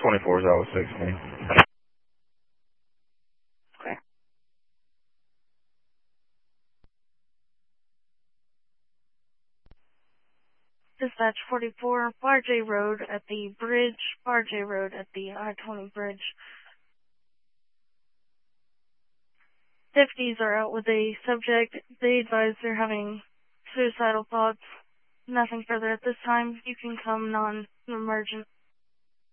24 is out with 16. Okay. Dispatch 44, Bar J Road at the bridge, Bar J Road at the I-20 bridge. Deputies are out with a subject. They advise they're having suicidal thoughts. Nothing further at this time. You can come non-emergent.